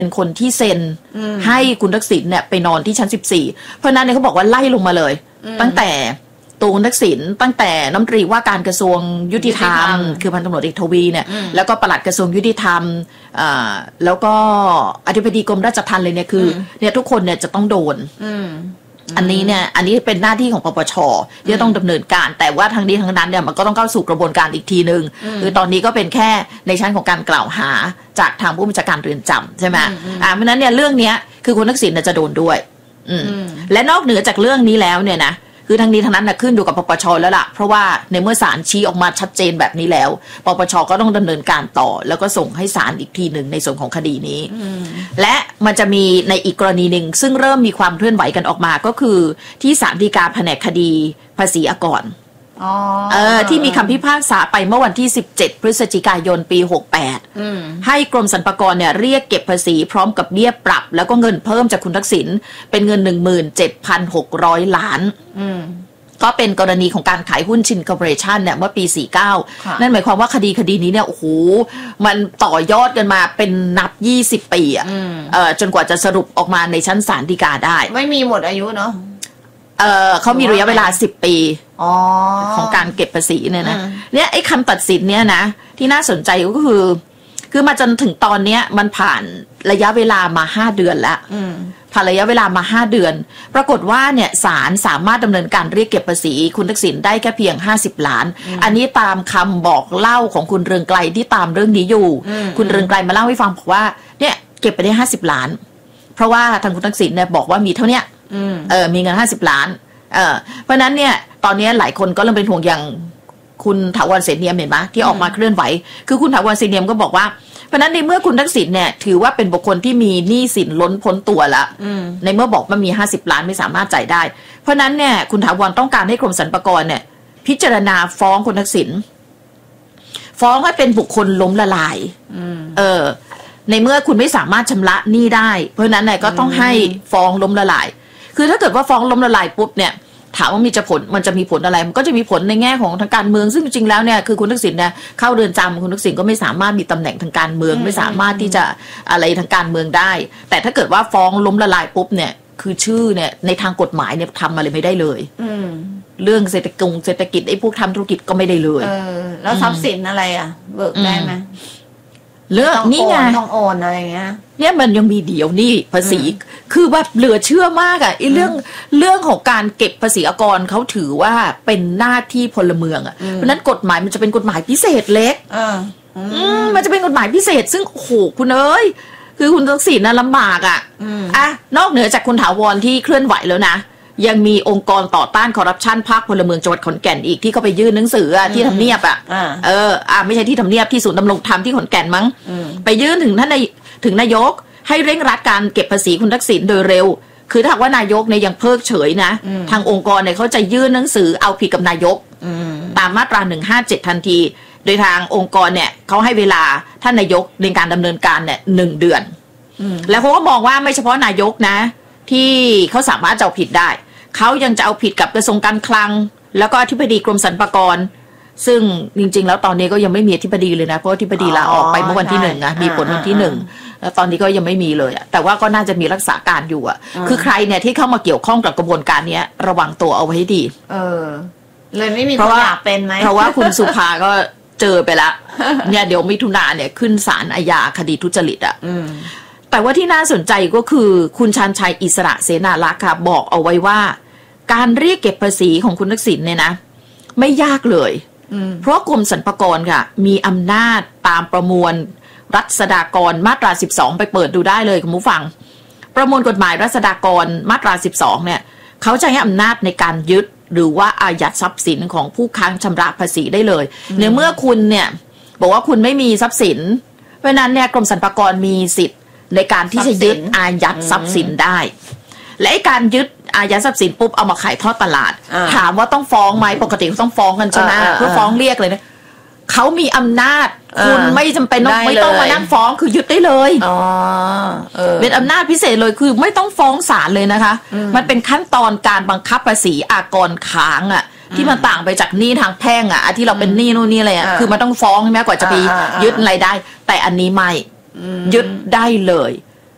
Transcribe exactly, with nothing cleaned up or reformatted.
เป็นคนที่เซ็นให้คุณทักษิณเนี่ยไปนอนที่ชั้นสิบสี่เพราะนั้นเนี่ยเขาบอกว่าไล่ลงมาเลยตั้งแต่ตัวคุณทักษิณตั้งแต่รัฐมนตรีว่าการกระทรวงยุติธรรมคือพันตำรวจเอกทวีเนี่ยแล้วก็ปลัดกระทรวงยุติธรรมแล้วก็อธิบดีกรมราชทัณฑ์เลยเนี่ยคือเนี่ยทุกคนเนี่ยจะต้องโดนอันนี้เนี่ยอันนี้เป็นหน้าที่ของปปชที่ต้องดำเนินการแต่ว่าทางนี้ทางนั้นเนี่ยมันก็ต้องเข้าสู่กระบวนการอีกทีนึงคือตอนนี้ก็เป็นแค่ในชั้นของการกล่าวหาจากทางผู้บัญชาการเรือนจำใช่ไหมอ่าเพราะนั้นเนี่ยเรื่องนี้คือคุณทักษิณจะโดนด้วยและนอกเหนือจากเรื่องนี้แล้วเนี่ยนะคือทางนี้ทางนั้นนะขึ้นอยู่กับปปชแล้วล่ะเพราะว่าในเมื่อศาลชี้ออกมาชัดเจนแบบนี้แล้วปปชก็ต้องดำเนินการต่อแล้วก็ส่งให้ศาลอีกทีหนึ่งในส่วนของคดีนี้และมันจะมีในอีกกรณีหนึ่งซึ่งเริ่มมีความเคลื่อนไหวกันออกมาก็คือที่ศาลฎีกาแผนกคดีภาษีอากรเออที่มีคำพิพากษาไปเมื่อวันที่สิบเจ็ดพฤศจิกายนปีหกสิบแปดให้กรมสรรพากรเนี่ยเรียกเก็บภาษีพร้อมกับเบี้ยปรับแล้วก็เงินเพิ่มจากคุณทักษิณเป็นเงิน หนึ่งหมื่นเจ็ดพันหกร้อย ล้านก็เป็นกรณีของการขายหุ้นชินคอร์ปอเรชั่นเนี่ยเมื่อปีสี่สิบเก้านั่นหมายความว่าคดีคดีนี้เนี่ยโอ้โหมันต่อยอดกันมาเป็นนับยี่สิบปีอ่ะเออจนกว่าจะสรุปออกมาในชั้นศาลฎีกาได้ไม่มีหมดอายุเนาะเออเขามีระยะเวลาสิบปีของการเก็บภาษีเนี่ยนะเนี่ยไอ้คำตัดสินเนี่ยนะที่น่าสนใจก็คือคือมาจนถึงตอนนี้มันผ่านระยะเวลามาห้าเดือนแล้วผ่านระยะเวลามาห้าเดือนปรากฏว่าเนี่ยศาลสามารถดำเนินการเรียกเก็บภาษีคุณทักษิณได้แค่เพียงห้าสิบล้านอันนี้ตามคำบอกเล่าของคุณเรืองไกรที่ตามเรื่องนี้อยู่คุณเรืองไกรมาเล่าให้ฟังบอกว่าเนี่ยเก็บไปได้ห้าสิบล้านเพราะว่าทางคุณทักษิณเนี่ยบอกว่ามีเท่านี้เออมีเงินห้าสิบล้านเออเพราะนั้นเนี่ยตอนนี้หลายคนก็เริ่มเป็นห่วงอย่างคุณถาวรเสนเนียมเห็นไหมที่ออกมาเคลื่อนไหวคือคุณถาวรเสนเนียมก็บอกว่าเพราะนั้นในเมื่อคุณทักษิณเนี่ยถือว่าเป็นบุคคลที่มีหนี้สินล้นพ้นตัวละในเมื่อบอกว่ามีห้าสิบล้านไม่สามารถจ่ายได้เพราะนั้นเนี่ยคุณถาวรต้องการให้กรมสรรพากรเนี่ยพิจารณาฟ้องคุณทักษิณฟ้องให้เป็นบุคคลล้มละลายเออในเมื่อคุณไม่สามารถชำระหนี้ได้เพราะนั้นเนี่ยก็ต้องให้ฟ้องล้มละลายคือถ้าเกิดว่าฟ้องล้มละลายปุ๊บเนี่ยถามว่ามีจะผลมันจะมีผลอะไรมันก็จะมีผลในแง่ของทางการเมืองซึ่งจริงๆแล้วเนี่ยคือคุณทักษิณเนี่ยเข้าเรือนจำคุณทักษิณก็ไม่สามารถมีตำแหน่งทางการเมืองไม่สามารถที่จะอะไรทางการเมืองได้แต่ถ้าเกิดว่าฟ้องล้มละลายปุ๊บเนี่ยคือชื่อเนี่ยในทางกฎหมายเนี่ยทำอะไรไม่ได้เลยเรื่องเศรษฐกิจเศรษฐกิจไอ้พวกทำธุรกิจก็ไม่ได้เลยแล้วทรัพย์สินอะไรอ่ะเบิกได้ไหมเรื่องนี่ไงต้องโอนอะไรเงี้ยเนี่ยมันยังมีเดี๋ยวนี่ภาษีคือแบบเหลือเชื่อมากอ่ะไอ้เรื่องเรื่องของการเก็บภาษีอากรเขาถือว่าเป็นหน้าที่พลเมืองอ่ะเพราะนั้นกฎหมายมันจะเป็นกฎหมายพิเศษเล็กมันจะเป็นกฎหมายพิเศษซึ่งโอ้โหคุณเอ้ยคือคุณทักษิณน่ะลำบากอ่ะอ่ะนอกเหนือจากคุณถาวรที่เคลื่อนไหวแล้วนะยังมีองค์กรต่อต้านคอร์รัปชันภาคพลเมืองจังหวัดขอนแก่นอีกที่เขาไปยื่นหนังสือที่ทำเนียบอ่ะเอออ่ะไม่ใช่ที่ทำเนียบที่ศูนย์ดำรงธรรมที่ขอนแก่นมั้งไปยื่นถึงท่านในถึงนายกให้เร่งรัดการเก็บภาษีคุณทักษิณโดยเร็วคือถ้าว่านายกเนี่ยยังเพิกเฉยนะทางองค์กรเนี่ยเขาจะยื่นหนังสือเอาผิดกับนายกตามมาตราหนึ่งห้าเจ็ดทันทีโดยทางองค์กรเนี่ยเขาให้เวลาท่านนายกในการดำเนินการเนี่ยหนึ่งเดือนแล้วเขาก็มองว่าไม่เฉพาะนายกนะที่เขาสามารถจะเอาผิดได้เขายังจะเอาผิดกับกระทรวงการคลังแล้วก็อธิบดีกรมสรรพากรซึ่งจริงๆแล้วตอนนี้ก็ยังไม่มีอธิบดีเลยนะเพราะอธิบดีลาออกไปเมื่อวันที่หนึ่งอะมีผลวันที่หนึ่งแล้วตอนนี้ก็ยังไม่มีเลยอะแต่ว่าก็น่าจะมีรักษาการอยู่อะคือใครเนี่ยที่เข้ามาเกี่ยวข้องกับกระบวนการนี้ระวังตัวเอาไว้ให้ดีเออเลยไม่มีคนอยากเป็นไหมเพราะว่าคุณสุภาก็เจอไปแล้วเนี่ยเดี๋ยวมิถุนาเนี่ยขึ้นศาลอาญาคดีทุจริตอะแต่ว่าที่น่าสนใจก็คือคุณชาญชัยอิสระเสนาลักษณ์ค่ะบอกเอาไว้ว่าการเรียกเก็บภาษีของคุณทักษิณเนี่ยนะไม่ยากเลยเพราะกรมสรรพากรค่ะมีอำนาจตามประมวลรัษฎากรมาตราสิบสองไปเปิดดูได้เลยคุณผู้ฟังประมวลกฎหมายรัษฎากรมาตราสิบสองเนี่ยเขาจะให้อำนาจในการยึดหรือว่าอายัดทรัพย์สินของผู้ค้างชำระภาษีได้เลยในเมื่อคุณเนี่ยบอกว่าคุณไม่มีทรัพย์สินเพราะนั้นเนี่ยกรมสรรพากรมีสิทธิ์ในการที่จะยึดอายัดทรัพย์สินได้และการยึดอายัดทรัพย์สินปุ๊บเอามาขายทอดตลาดถามว่าต้องฟ้องไหมปกติเขาต้องฟ้องกันใช่ไหมเพื่อฟ้องเรียกเลยนะเขามีอำนาจคุณไม่จำเป็นต้องไม่ต้องมานั่งฟ้องคือยึดได้เลยเป็นอำนาจพิเศษเลยคือไม่ต้องฟ้องศาลเลยนะคะมันเป็นขั้นตอนการบังคับภาษีอากรค้างอ่ะที่มันต่างไปจากหนี้ทางแพ่งอ่ะที่เราเป็นหนี้นู่นนี่อะไรอ่ะคือมันต้องฟ้องใช่ไหมกว่าจะไปยึดอะไรได้แต่อันนี้ไม่ยึดได้เลย